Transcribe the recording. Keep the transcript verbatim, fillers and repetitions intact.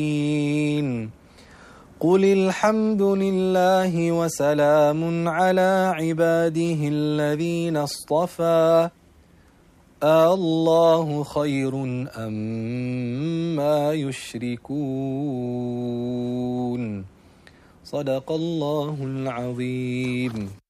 قل الحمد لله وسلام على عباده الذين اصطفى الله خير أما يشركون. صدق الله العظيم.